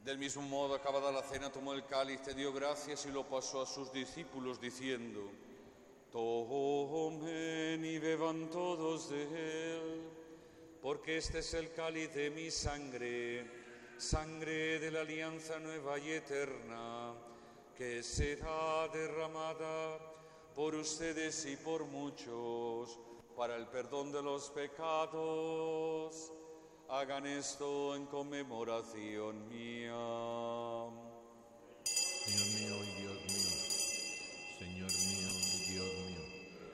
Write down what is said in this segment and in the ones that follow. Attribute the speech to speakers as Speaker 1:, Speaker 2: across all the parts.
Speaker 1: Del mismo modo, acabada la cena, tomó el cáliz, te dio gracias y lo pasó a sus discípulos, diciendo: Tomen y beban todos de él, porque este es el cáliz de mi sangre, sangre de la alianza nueva y eterna, que será derramada por ustedes y por muchos para el perdón de los pecados. Hagan esto en conmemoración mía.
Speaker 2: Señor mío y Dios mío, Señor mío y Dios mío.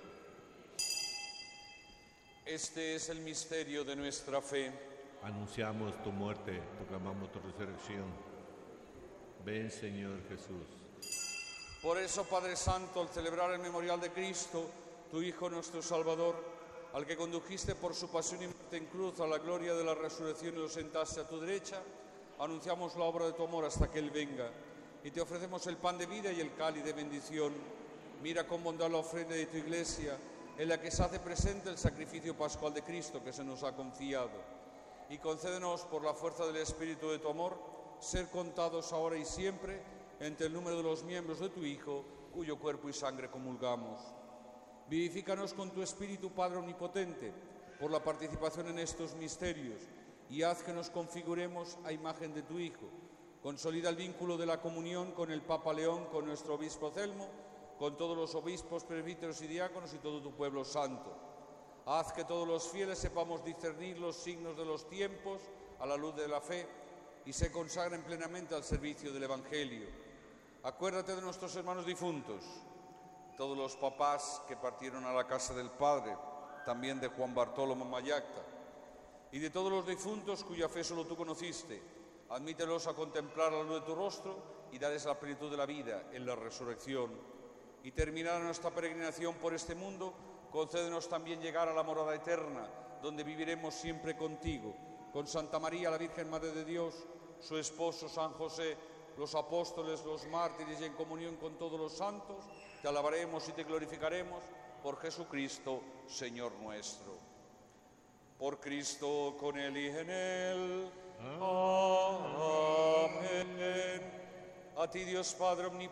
Speaker 1: Este es el misterio de nuestra fe.
Speaker 2: Anunciamos tu muerte, proclamamos tu resurrección. Ven, Señor Jesús.
Speaker 1: Por eso, Padre Santo, al celebrar el memorial de Cristo, tu Hijo nuestro Salvador, al que condujiste por su pasión y muerte en cruz a la gloria de la resurrección y lo sentaste a tu derecha, anunciamos la obra de tu amor hasta que Él venga. Y te ofrecemos el pan de vida y el cáliz de bendición. Mira con bondad la ofrenda de tu Iglesia, en la que se hace presente el sacrificio pascual de Cristo que se nos ha confiado. Y concédenos, por la fuerza del Espíritu de tu amor, ser contados ahora y siempre entre el número de los miembros de tu Hijo, cuyo cuerpo y sangre comulgamos. Vivifícanos con tu Espíritu, Padre Omnipotente, por la participación en estos misterios, y haz que nos configuremos a imagen de tu Hijo. Consolida el vínculo de la comunión con el Papa León, con nuestro obispo Celmo, con todos los obispos, presbíteros y diáconos y todo tu pueblo santo. Haz que todos los fieles sepamos discernir los signos de los tiempos a la luz de la fe y se consagren plenamente al servicio del Evangelio. Acuérdate de nuestros hermanos difuntos, todos los papás que partieron a la casa del Padre, también de Juan Bartolomé Mayacta, y de todos los difuntos cuya fe solo tú conociste. Admítelos a contemplar la luz de tu rostro y dales la plenitud de la vida en la resurrección. Y terminada nuestra peregrinación por este mundo, concédenos también llegar a la morada eterna, donde viviremos siempre contigo, con Santa María, la Virgen Madre de Dios, su esposo San José, los apóstoles, los mártires y en comunión con todos los santos, te alabaremos y te glorificaremos por Jesucristo, Señor nuestro. Por Cristo, con Él y en Él. Amén. A ti, Dios Padre omnipotente,